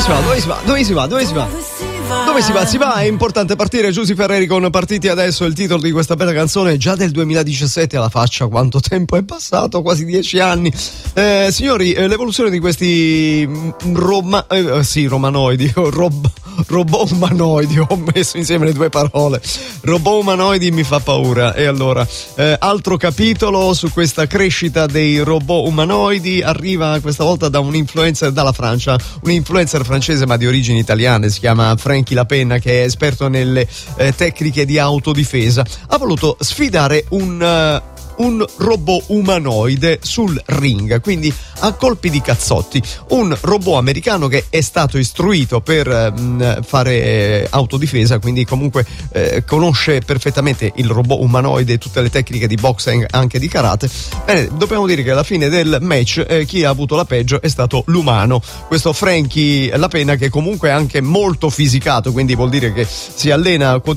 Dove si va? Si va, è importante partire. Giusy Ferreri con Partiti Adesso, il titolo di questa bella canzone, già del 2017, alla faccia quanto tempo è passato, quasi 10 anni. Signori, l'evoluzione di questi robot umanoidi, ho messo insieme le due parole, robot umanoidi mi fa paura. E allora, altro capitolo su questa crescita dei robot umanoidi arriva questa volta da un influencer dalla Francia, un influencer francese ma di origini italiane, si chiama Frankie Lapenna, che è esperto nelle tecniche di autodifesa. Ha voluto sfidare un robot umanoide sul ring, quindi a colpi di cazzotti, un robot americano che è stato istruito per fare autodifesa, quindi comunque conosce perfettamente il robot umanoide e tutte le tecniche di boxing, anche di karate. Bene, dobbiamo dire che alla fine del match chi ha avuto la peggio è stato l'umano, questo Frankie Lapenna, che comunque è anche molto fisicato, quindi vuol dire che si allena